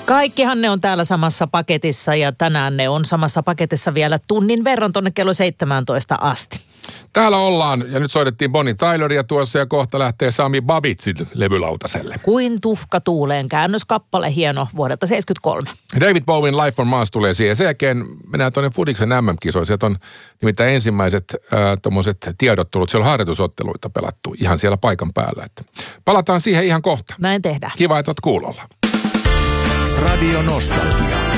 Kaikkihan ne on täällä samassa paketissa ja tänään ne on samassa paketissa vielä tunnin verran tuonne kello 17 asti. Täällä ollaan ja nyt soitettiin Bonnie Tyleria tuossa ja kohta lähtee Sami Babitsin levylautaselle. Kuin tuhka tuuleen käännöskappale, hieno vuodelta 73. David Bowen Life on Mars tulee siihen. Sen jälkeen mennään tuonne Fudiksen MM-kisoihin. Sieltä on nimittäin ensimmäiset tommoset tiedot tullut. Siellä on harjoitusotteluita pelattu ihan siellä paikan päällä. Että palataan siihen ihan kohta. Näin tehdään. Kiva, että oot kuulolla. Radio Nostalgia.